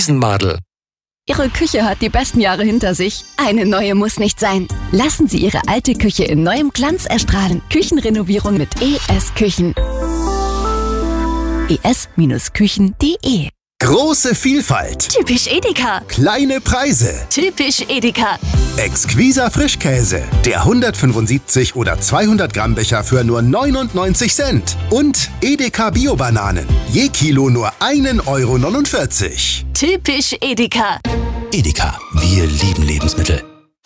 Wiesenmadel. Ihre Küche hat die besten Jahre hinter sich. Eine neue muss nicht sein. Lassen Sie Ihre alte Küche in neuem Glanz erstrahlen. Küchenrenovierung mit ES Küchen. es-küchen.de. Große Vielfalt. Typisch Edeka. Kleine Preise. Typisch Edeka. Exquiser Frischkäse. Der 175 oder 200 Gramm Becher für nur 99 Cent. Und Edeka Bio-Bananen. Je Kilo nur 1,49 €. Typisch Edeka. Edeka, wir lieben Lebensmittel.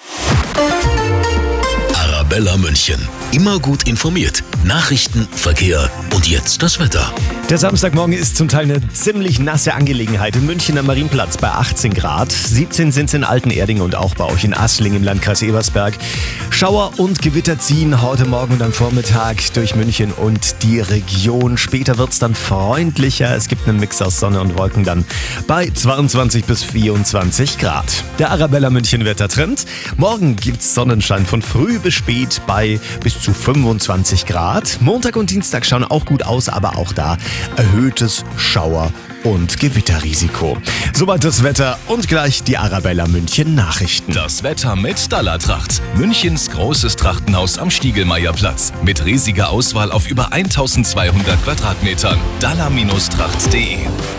Arabella München. Immer gut informiert. Nachrichten, Verkehr und jetzt das Wetter. Der Samstagmorgen ist zum Teil eine ziemlich nasse Angelegenheit. In München am Marienplatz bei 18 Grad. 17 sind es in Altenerding und auch bei euch in Assling im Landkreis Ebersberg. Schauer und Gewitter ziehen heute Morgen und am Vormittag durch München und die Region. Später wird es dann freundlicher. Es gibt einen Mix aus Sonne und Wolken dann bei 22 bis 24 Grad. Der Arabella München Wettertrend. Morgen gibt es Sonnenschein von früh bis spät bei bis zu 25 Grad. Montag und Dienstag schauen auch gut aus, aber auch da erhöhtes Schauer- und Gewitterrisiko. Soweit das Wetter und gleich die Arabella München Nachrichten. Das Wetter mit Dallertracht. Münchens großes Trachtenhaus am Stiegelmeierplatz. Mit riesiger Auswahl auf über 1200 Quadratmetern. Daller-tracht.de.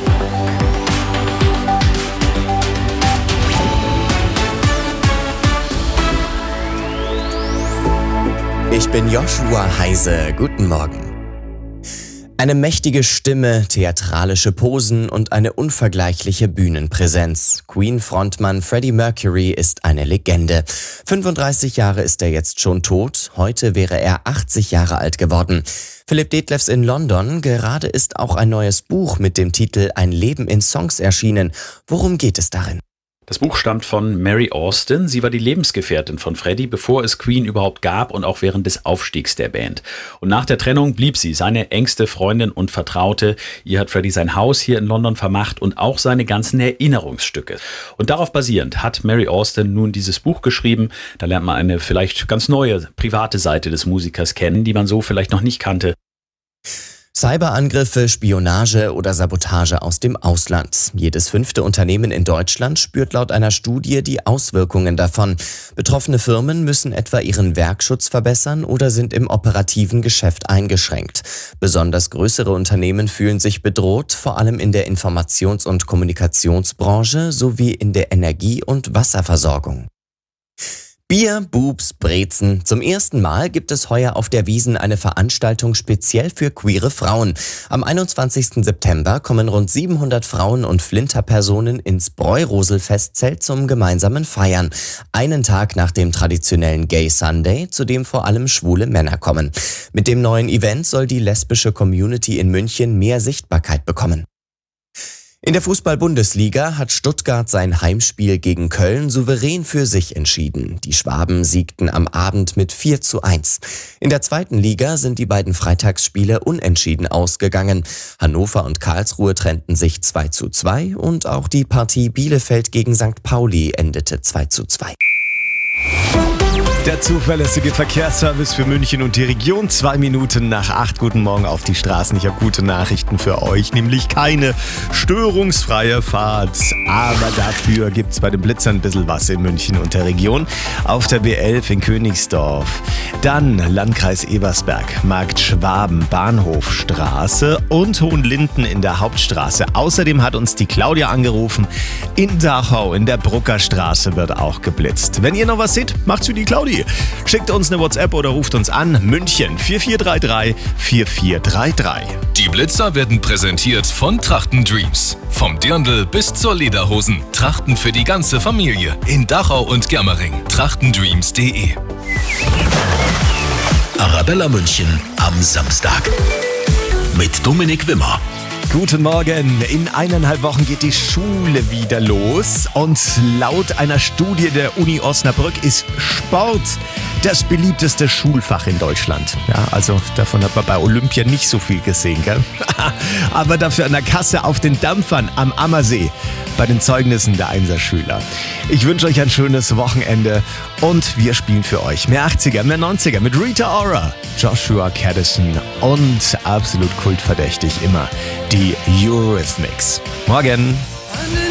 Ich bin Joshua Heise. Guten Morgen. Eine mächtige Stimme, theatralische Posen und eine unvergleichliche Bühnenpräsenz. Queen-Frontmann Freddie Mercury ist eine Legende. 35 Jahre ist er jetzt schon tot. Heute wäre er 80 Jahre alt geworden. Philipp Detlefs in London. Gerade ist auch ein neues Buch mit dem Titel Ein Leben in Songs erschienen. Worum geht es darin? Das Buch stammt von Mary Austin. Sie war die Lebensgefährtin von Freddie, bevor es Queen überhaupt gab und auch während des Aufstiegs der Band. Und nach der Trennung blieb sie seine engste Freundin und Vertraute. Ihr hat Freddie sein Haus hier in London vermacht und auch seine ganzen Erinnerungsstücke. Und darauf basierend hat Mary Austin nun dieses Buch geschrieben. Da lernt man eine vielleicht ganz neue private Seite des Musikers kennen, die man so vielleicht noch nicht kannte. Cyberangriffe, Spionage oder Sabotage aus dem Ausland. Jedes 5. Unternehmen in Deutschland spürt laut einer Studie die Auswirkungen davon. Betroffene Firmen müssen etwa ihren Werkschutz verbessern oder sind im operativen Geschäft eingeschränkt. Besonders größere Unternehmen fühlen sich bedroht, vor allem in der Informations- und Kommunikationsbranche sowie in der Energie- und Wasserversorgung. Bier, Boobs, Brezen. Zum ersten Mal gibt es heuer auf der Wiesn eine Veranstaltung speziell für queere Frauen. Am 21. September kommen rund 700 Frauen und Flinterpersonen ins Bräurosel-Festzelt zum gemeinsamen Feiern. Einen Tag nach dem traditionellen Gay Sunday, zu dem vor allem schwule Männer kommen. Mit dem neuen Event soll die lesbische Community in München mehr Sichtbarkeit bekommen. In der Fußball-Bundesliga hat Stuttgart sein Heimspiel gegen Köln souverän für sich entschieden. Die Schwaben siegten am Abend mit 4:1. In der zweiten Liga sind die beiden Freitagsspiele unentschieden ausgegangen. Hannover und Karlsruhe trennten sich 2:2 und auch die Partie Bielefeld gegen St. Pauli endete 2:2. Der zuverlässige Verkehrsservice für München und die Region. 2 Minuten nach 8. Guten Morgen auf die Straßen. Ich habe gute Nachrichten für euch, nämlich keine störungsfreie Fahrt. Aber dafür gibt es bei den Blitzern ein bisschen was in München und der Region. Auf der B11 in Königsdorf. Dann Landkreis Ebersberg, Markt Schwaben, Bahnhofstraße und Hohenlinden in der Hauptstraße. Außerdem hat uns die Claudia angerufen. In Dachau in der Bruckerstraße wird auch geblitzt. Wenn ihr noch was seht, macht's wie die Claudia. Schickt uns eine WhatsApp oder ruft uns an. München 4433 4433. Die Blitzer werden präsentiert von Trachten Dreams. Vom Dirndl bis zur Lederhosen. Trachten für die ganze Familie. In Dachau und Germering. Trachtendreams.de. Arabella München am Samstag. Mit Dominik Wimmer. Guten Morgen. In 1,5 Wochen geht die Schule wieder los und laut einer Studie der Uni Osnabrück ist Sport das beliebteste Schulfach in Deutschland. Ja, also davon hat man bei Olympia nicht so viel gesehen, gell? Aber dafür an der Kasse auf den Dampfern am Ammersee bei den Zeugnissen der Einser-Schüler. Ich wünsche euch ein schönes Wochenende und wir spielen für euch mehr 80er, mehr 90er mit Rita Ora, Joshua Caddison und absolut kultverdächtig immer die Eurythmics. Morgen!